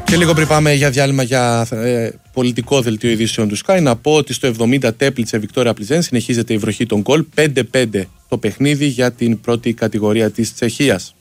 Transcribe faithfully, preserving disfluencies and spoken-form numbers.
Και λίγο πριν πάμε για διάλειμμα για ε, πολιτικό δελτίο ειδήσεων του Sky, να πω ότι στο εβδομήντα Τέπλιτσε Βικτόρια Πλιζέν συνεχίζεται η βροχή των γκολ. πέντε πέντε το παιχνίδι για την πρώτη κατηγορία της Τσεχίας.